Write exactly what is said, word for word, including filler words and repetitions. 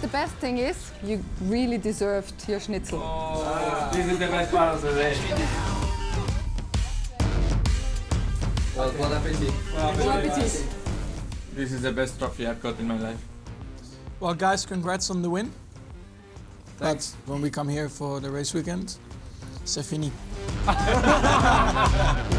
the best thing is, you really deserved your schnitzel. Oh, this is the best part of the day. Well, bon appetit. Bon appetit. This is the best trophy I've got in my life. Well, guys, congrats on the win. Thanks. But when we come here for the race weekend, c'est fini.